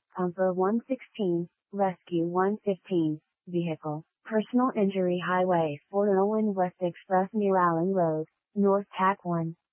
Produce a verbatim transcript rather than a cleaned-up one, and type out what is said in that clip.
Comfort one sixteen, Rescue one fifteen, Vehicle, Personal Injury Highway four oh one West Express near Allen Road, North Tack one.